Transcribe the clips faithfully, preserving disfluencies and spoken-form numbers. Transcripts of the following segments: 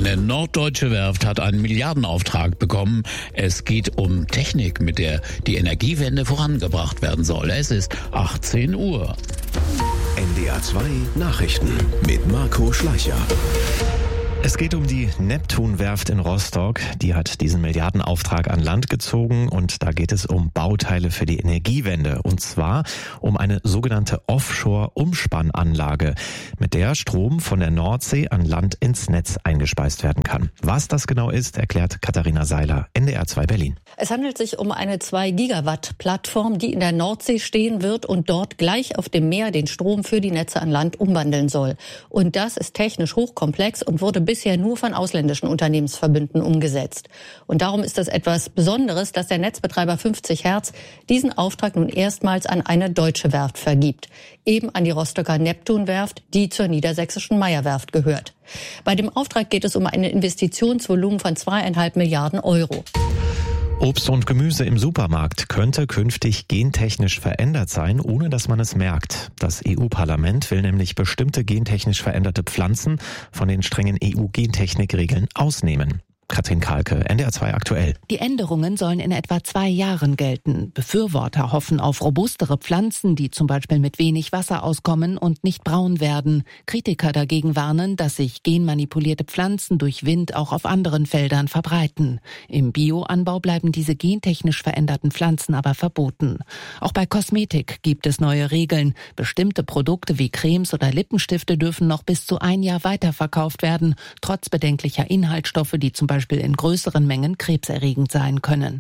Eine norddeutsche Werft hat einen Milliardenauftrag bekommen. Es geht um Technik, mit der die Energiewende vorangebracht werden soll. Es ist achtzehn Uhr. N D R zwei Nachrichten mit Marco Schleicher. Es geht um die Neptun-Werft in Rostock. Die hat diesen Milliardenauftrag an Land gezogen und da geht es um Bauteile für die Energiewende. Und zwar um eine sogenannte Offshore-Umspannanlage, mit der Strom von der Nordsee an Land ins Netz eingespeist werden kann. Was das genau ist, erklärt Katharina Seiler, N D R zwei Berlin. Es handelt sich um eine zwei Gigawatt Plattform, die in der Nordsee stehen wird und dort gleich auf dem Meer den Strom für die Netze an Land umwandeln soll. Und das ist technisch hochkomplex und wurde bisher nur von ausländischen Unternehmensverbünden umgesetzt. Und darum ist es etwas Besonderes, dass der Netzbetreiber fünfzig Hertz diesen Auftrag nun erstmals an eine deutsche Werft vergibt. Eben an die Rostocker Neptun-Werft, die zur niedersächsischen Meyer-Werft gehört. Bei dem Auftrag geht es um ein Investitionsvolumen von zweieinhalb Milliarden Euro. Obst und Gemüse im Supermarkt könnte künftig gentechnisch verändert sein, ohne dass man es merkt. Das E U-Parlament will nämlich bestimmte gentechnisch veränderte Pflanzen von den strengen E U-Gentechnikregeln ausnehmen. Katrin Kahlke, N D R zwei aktuell. Die Änderungen sollen in etwa zwei Jahren gelten. Befürworter hoffen auf robustere Pflanzen, die zum Beispiel mit wenig Wasser auskommen und nicht braun werden. Kritiker dagegen warnen, dass sich genmanipulierte Pflanzen durch Wind auch auf anderen Feldern verbreiten. Im Bioanbau bleiben diese gentechnisch veränderten Pflanzen aber verboten. Auch bei Kosmetik gibt es neue Regeln. Bestimmte Produkte wie Cremes oder Lippenstifte dürfen noch bis zu ein Jahr weiterverkauft werden, trotz bedenklicher Inhaltsstoffe, die zum Beispiel in größeren Mengen krebserregend sein können.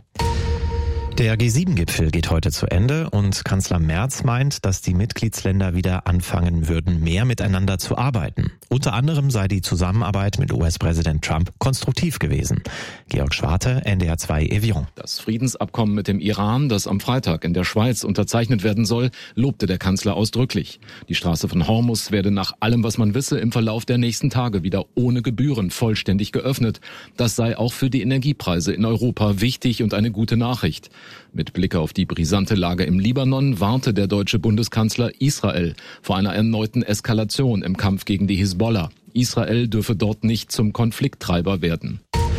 Der G sieben Gipfel geht heute zu Ende und Kanzler Merz meint, dass die Mitgliedsländer wieder anfangen würden, mehr miteinander zu arbeiten. Unter anderem sei die Zusammenarbeit mit U S-Präsident Trump konstruktiv gewesen. Georg Schwarte, N D R zwei Evian. Das Friedensabkommen mit dem Iran, das am Freitag in der Schweiz unterzeichnet werden soll, lobte der Kanzler ausdrücklich. Die Straße von Hormuz werde nach allem, was man wisse, im Verlauf der nächsten Tage wieder ohne Gebühren vollständig geöffnet. Das sei auch für die Energiepreise in Europa wichtig und eine gute Nachricht. Mit Blick auf die brisante Lage im Libanon warnte der deutsche Bundeskanzler Israel vor einer erneuten Eskalation im Kampf gegen die Hisbollah. Israel dürfe dort nicht zum Konflikttreiber werden.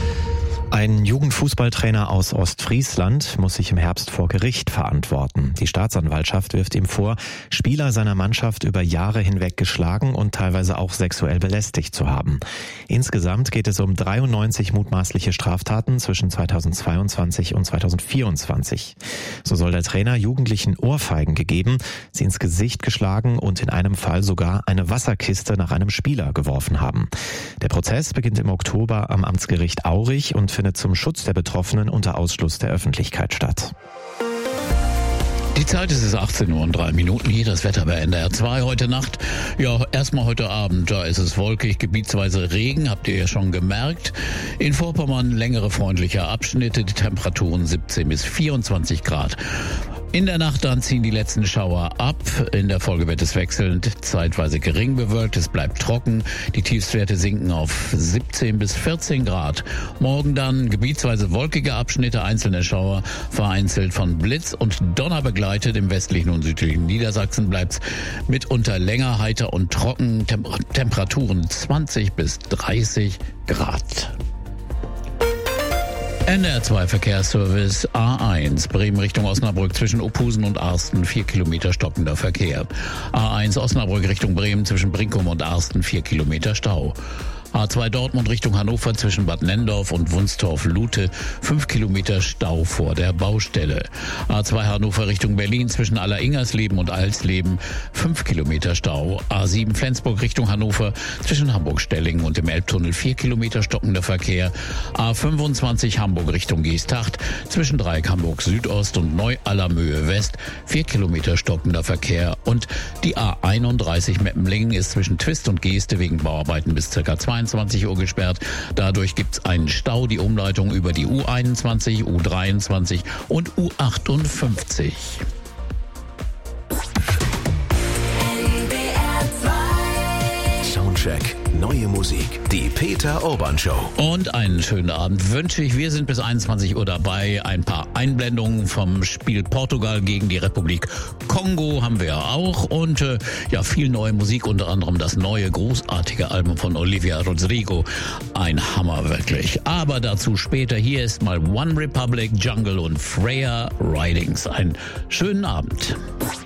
Ein Jugendfußballtrainer aus Ostfriesland muss sich im Herbst vor Gericht verantworten. Die Staatsanwaltschaft wirft ihm vor, Spieler seiner Mannschaft über Jahre hinweg geschlagen und teilweise auch sexuell belästigt zu haben. Insgesamt geht es um dreiundneunzig mutmaßliche Straftaten zwischen zweitausendzweiundzwanzig und zweitausendvierundzwanzig. So soll der Trainer Jugendlichen Ohrfeigen gegeben, sie ins Gesicht geschlagen und in einem Fall sogar eine Wasserkiste nach einem Spieler geworfen haben. Der Prozess beginnt im Oktober am Amtsgericht Aurich und findet zum Schutz der Betroffenen unter Ausschluss der Öffentlichkeit statt. Die Zeit ist es achtzehn Uhr und drei Minuten. Hier das Wetter bei N D R zwei heute Nacht. Ja, erstmal heute Abend. Da ist es wolkig, gebietsweise Regen, habt ihr ja schon gemerkt. In Vorpommern längere freundliche Abschnitte, die Temperaturen siebzehn bis vierundzwanzig Grad. In der Nacht dann ziehen die letzten Schauer ab. In der Folge wird es wechselnd, zeitweise gering bewölkt. Es bleibt trocken. Die Tiefstwerte sinken auf siebzehn bis vierzehn Grad. Morgen dann gebietsweise wolkige Abschnitte, einzelne Schauer, vereinzelt von Blitz und Donner begleitet. Im westlichen und südlichen Niedersachsen bleibt's mitunter länger heiter und trocken. Tem- Temperaturen zwanzig bis dreißig Grad. N D R zwei Verkehrsservice A eins, Bremen Richtung Osnabrück zwischen Ophusen und Arsten, vier Kilometer stockender Verkehr. A eins Osnabrück Richtung Bremen zwischen Brinkum und Arsten, vier Kilometer Stau. A zwei Dortmund Richtung Hannover zwischen Bad Nendorf und Wunstorf-Lute, fünf Kilometer Stau vor der Baustelle. A zwei Hannover Richtung Berlin zwischen Aller-Ingersleben und Alsleben, fünf Kilometer Stau. A sieben Flensburg Richtung Hannover zwischen Hamburg-Stellingen und dem Elbtunnel, vier Kilometer stockender Verkehr. A fünfundzwanzig Hamburg Richtung Geesthacht zwischen Dreieck Hamburg Südost und Neu-Allermöhe West, vier Kilometer stockender Verkehr. Und die A einunddreißig Meppenlingen ist zwischen Twist und Geeste wegen Bauarbeiten bis ca. zweiundzwanzig Uhr gesperrt. Dadurch gibt es einen Stau, die Umleitung über die U einundzwanzig, U dreiundzwanzig und U achtundfünfzig. Soundcheck neue Musik. Die Peter Urban Show. Und einen schönen Abend wünsche ich. Wir sind bis einundzwanzig Uhr dabei. Ein paar Einblendungen vom Spiel Portugal gegen die Republik Kongo haben wir ja auch. Und äh, ja, viel neue Musik, unter anderem das neue, großartige Album von Olivia Rodrigo. Ein Hammer wirklich. Aber dazu später. Hier ist mal One Republic, Jungle und Freya Ridings. Einen schönen Abend.